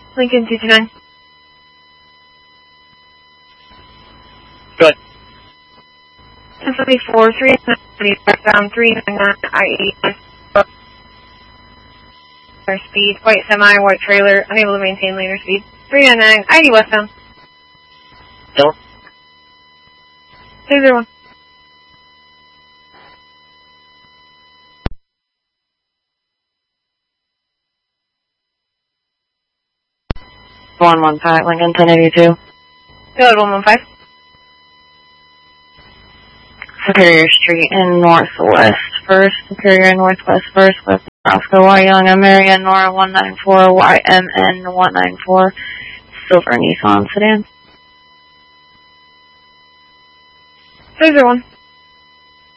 Lincoln 229. Good. 1044, 390, westbound 399, I-80. Speed, white semi, white trailer, unable to maintain laner speed. 399, I-80 westbound. Still? 201. Lincoln 1082. Good, 115. Superior Street in Northwest First, Superior Northwest First with Oscar Y. Young and Marion Nora 194, YMN 194, Silver Nissan Sedan. 201.